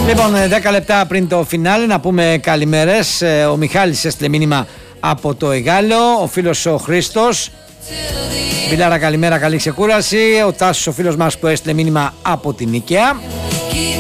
Λοιπόν, 10 λεπτά πριν το φινάλε να πούμε καλημέρες. Ο Μιχάλης έστειλε μήνυμα από το Εγάλεο, ο φίλος ο Χρήστος. Βιλάρα, καλημέρα, καλή ξεκούραση. Ο Τάσος, ο φίλος μας που έστειλε μήνυμα από την Νίκαια.